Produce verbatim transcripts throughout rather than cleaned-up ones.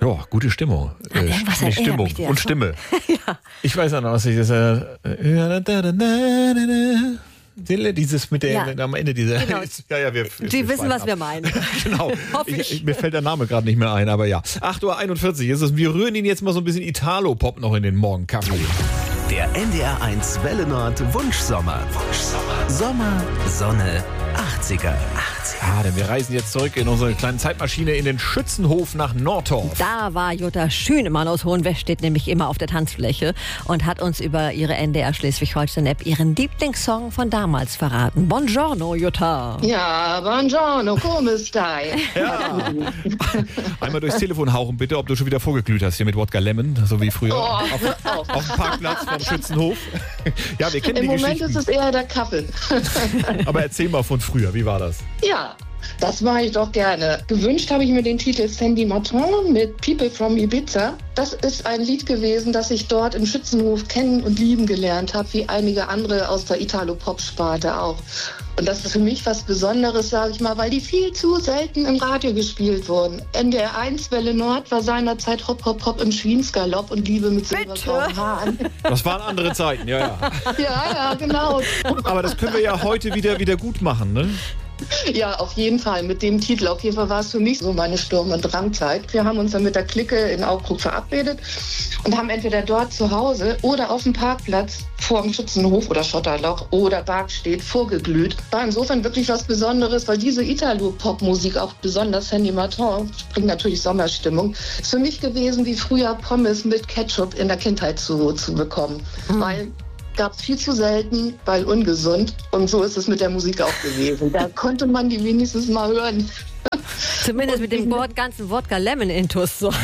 Ja, gute Stimmung. Äh, irgendwas nicht Stimmung mich und Stimme. Ja. Ich weiß ja noch, was ich das... Äh, dieses mit der Ja. am Ende dieser. Genau. Ja, ja, wir, Sie wir wissen, was ab. wir meinen. Genau. Hoffe ich. ich. Ich, mir fällt der Name gerade nicht mehr ein, aber ja. acht Uhr einundvierzig ist es. Wir rühren ihn jetzt mal so ein bisschen Italo-Pop noch in den Morgenkaffee. Der N D R eins Welle Nord Wunschsommer. Wunschsommer. Sommer, Sonne, achtziger. achtziger. Ja, denn wir reisen jetzt zurück in unsere kleine Zeitmaschine in den Schützenhof nach Nordorf. Da war Jutta Schünemann aus Hohenwestedt nämlich immer auf der Tanzfläche und hat uns über ihre N D R Schleswig-Holstein-App ihren Lieblingssong von damals verraten. Buongiorno, Jutta. Ja, buongiorno, come stai? Ja. Einmal durchs Telefon hauchen bitte, ob du schon wieder vorgeglüht hast hier mit Wodka Lemon, so wie früher. Oh, auf, auf dem Parkplatz vom Schützenhof. Ja, wir kennen Im die Moment Geschichten. ist es eher der Kaffee. Aber erzähl mal von früher, wie war das? Ja, das mache ich doch gerne. Gewünscht habe ich mir den Titel Sandy Martin mit People from Ibiza. Das ist ein Lied gewesen, das ich dort im Schützenhof kennen und lieben gelernt habe, wie einige andere aus der Italo-Pop-Sparte auch. Und das ist für mich was Besonderes, sage ich mal, weil die viel zu selten im Radio gespielt wurden. N D R eins Welle Nord war seinerzeit Hop Hop Hop im Schwiensgalopp und Liebe mit silbergrauen Haaren. Das waren andere Zeiten, ja, ja. Ja, ja, genau. Aber das können wir ja heute wieder, wieder gut machen, ne? Ja, auf jeden Fall. Mit dem Titel. Auf jeden Fall war es für mich so meine Sturm- und Drangzeit. Wir haben uns dann mit der Clique in Augsburg verabredet und haben entweder dort zu Hause oder auf dem Parkplatz vor dem Schützenhof oder Schotterloch oder Bargstedt vorgeglüht. War insofern wirklich was Besonderes, weil diese Italo-Pop-Musik, auch besonders Sandy Martin, bringt natürlich Sommerstimmung. Ist für mich gewesen, wie früher Pommes mit Ketchup in der Kindheit zu, zu bekommen. Mhm. Weil gab es viel zu selten, weil ungesund. Und so ist es mit der Musik auch gewesen. Da konnte man die wenigstens mal hören. Zumindest mit dem ganzen Wodka-Lemon-Intus. So.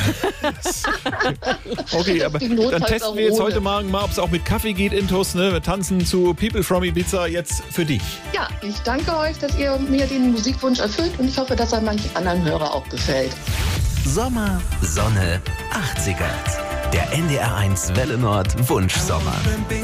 Okay, aber dann testen wir jetzt heute Morgen mal, ob es auch mit Kaffee geht, Intus. Ne? Wir tanzen zu People from Ibiza jetzt für dich. Ja, ich danke euch, dass ihr mir den Musikwunsch erfüllt und ich hoffe, dass er manchen anderen Hörer auch gefällt. Sommer, Sonne, achtziger. Der N D R eins Welle Nord Wunschsommer.